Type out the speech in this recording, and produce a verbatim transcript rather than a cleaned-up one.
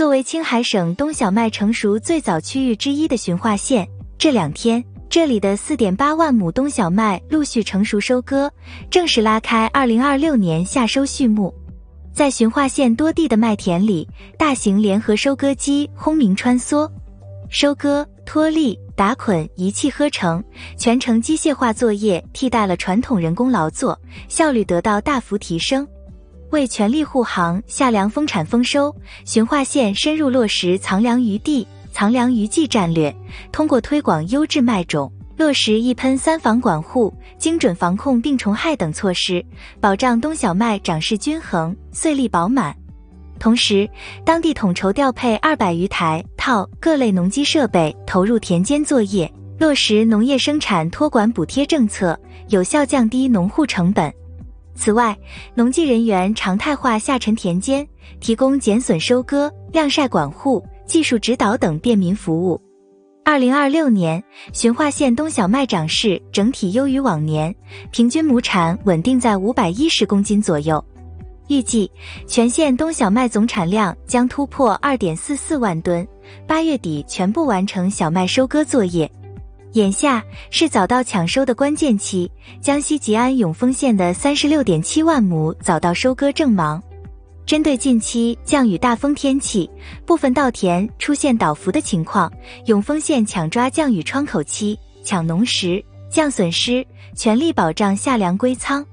作为青海省冬小麦成熟最早区域之一的循化县，这两天这里的 四点八万亩冬小麦陆续成熟收割，正式拉开二零二六年夏收序幕。在循化县多地的麦田里，大型联合收割机轰鸣穿梭，收割、脱粒、打捆一气呵成，全程机械化作业替代了传统人工劳作，效率得到大幅提升。为全力护航夏粮丰产丰收，循化县深入落实藏粮于地、藏粮于技战略，通过推广优质麦种，落实一喷三防管护、精准防控病虫害等措施，保障冬小麦长势均衡、穗粒饱满。同时，当地统筹调配二百余台套各类农机设备投入田间作业，落实农业生产托管补贴政策，有效降低农户成本。此外，农技人员常态化下沉田间，提供减损收割、晾晒管护、技术指导等便民服务。二零二六年，循化县冬小麦长势整体优于往年，平均亩产稳定在五百一十公斤左右。预计全县冬小麦总产量将突破 二点四四万吨，八月底全部完成小麦收割作业。眼下是早稻抢收的关键期，江西吉安永丰县的 三十六点七万亩早稻收割正忙。针对近期降雨大风天气，部分稻田出现倒伏的情况，永丰县抢抓降雨窗口期，抢农时，降损失，全力保障夏粮归仓。